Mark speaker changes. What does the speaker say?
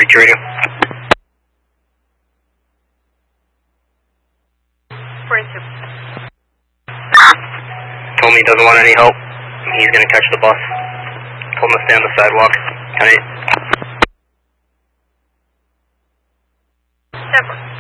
Speaker 1: 42 radio.
Speaker 2: 42.
Speaker 1: Told me he doesn't want any help. He's going to catch the bus. Told him to stay on the sidewalk. 10-8.
Speaker 2: 7.